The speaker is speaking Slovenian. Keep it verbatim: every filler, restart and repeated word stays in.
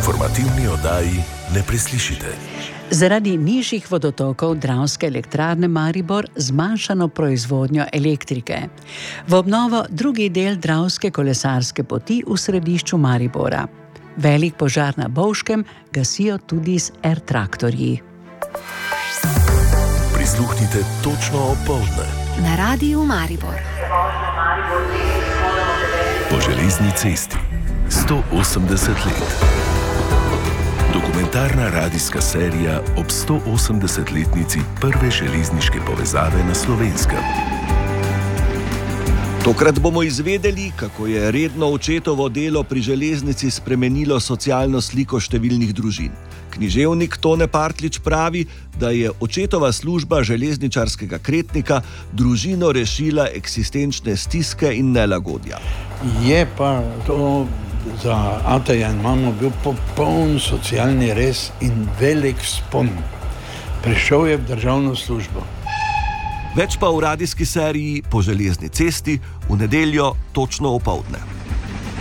informativni oddaji ne preslišite. Zaradi nižjih vodotokov Dravske elektrarne Maribor zmanjšano proizvodnjo elektrike. V obnovo drugi del Dravske kolesarske poti v središču Maribora. Velik požar na Bovškem gasijo tudi z R-traktorji. Prisluhnite točno opoldne. Na Radiu Maribor. Po železni cesti. sto osemdeset let. Dokumentarna radijska serija ob sto osemdesetletnici prve železniške povezave na Slovenskem. Tokrat bomo izvedeli, kako je redno očetovo delo pri železnici spremenilo socialno sliko številnih družin. Književnik Tone Partlič pravi, da je očetova služba železničarskega kretnika družino rešila eksistenčne stiske in nelagodja. Je pa to za Ataja in mamo bil popoln socialni rez in velik vzpon. Prišel je v državno službo. Več pa v radijski seriji Po železni cesti v nedeljo točno opoldne.